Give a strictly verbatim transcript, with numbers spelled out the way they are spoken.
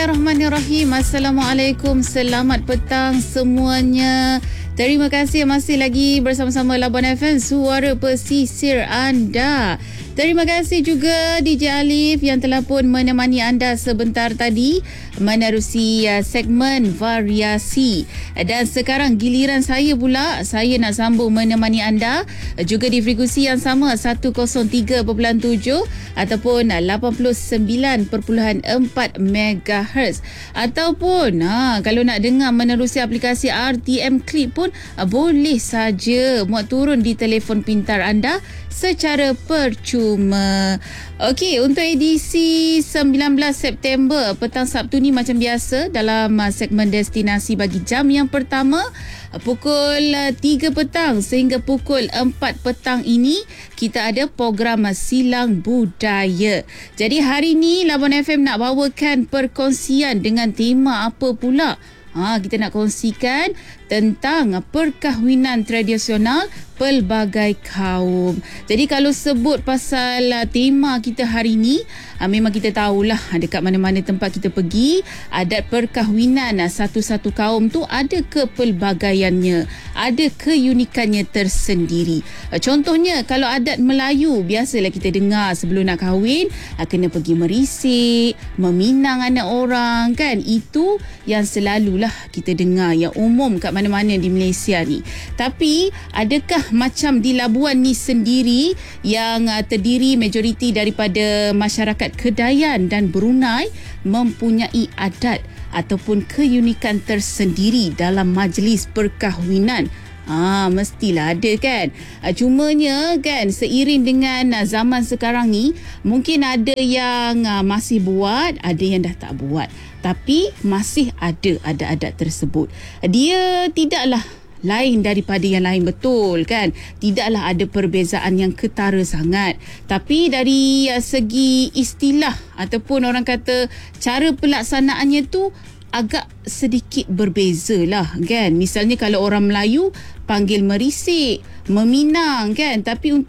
Bismillahirrahmanirrahim. Assalamualaikum. Selamat petang semuanya. Terima kasih masih lagi bersama-sama Labuan F M, suara pesisir anda. Terima kasih juga D J Alif yang telah pun menemani anda sebentar tadi menerusi uh, segmen variasi. Dan sekarang giliran saya pula. Saya nak sambung menemani anda juga di frekuensi yang sama seratus tiga perpuluhan tujuh ataupun lapan puluh sembilan perpuluhan empat megahertz. Ataupun ha, kalau nak dengar menerusi aplikasi R T M Clip pun uh, boleh saja muat turun di telefon pintar anda secara percuma. Okey, untuk edisi sembilan belas September petang Sabtu ni macam biasa dalam uh, segmen destinasi bagi jam yang pertama uh, pukul uh, tiga petang sehingga pukul empat petang ini kita ada program uh, Silang Budaya. Jadi hari ni Labuan F M nak bawakan perkongsian dengan tema apa pula? Ha, kita nak kongsikan tentang perkahwinan tradisional pelbagai kaum. Jadi kalau sebut pasal uh, tema kita hari ni, uh, memang kita tahulah uh, dekat mana-mana tempat kita pergi, adat perkahwinan uh, satu-satu kaum tu ada kepelbagaiannya, ada keunikannya tersendiri. Uh, contohnya kalau adat Melayu, biasalah kita dengar sebelum nak kahwin uh, kena pergi merisik, meminang anak orang kan. Itu yang selalulah kita dengar, yang umum kat mana-mana di Malaysia ni. Tapi adakah macam di Labuan ni sendiri yang uh, terdiri majoriti daripada masyarakat Kedayan dan Brunei mempunyai adat ataupun keunikan tersendiri dalam majlis perkahwinan? Ah, mestilah ada kan. Ah, cumanya kan seiring dengan ah, zaman sekarang ni, mungkin ada yang ah, masih buat, ada yang dah tak buat. Tapi masih ada adat-adat tersebut. Dia tidaklah lain daripada yang lain, betul kan? Tidaklah ada perbezaan yang ketara sangat. Tapi dari uh, segi istilah ataupun orang kata cara pelaksanaannya tu agak sedikit berbeza lah kan. Misalnya kalau orang Melayu panggil merisik, meminang kan. Tapi untuk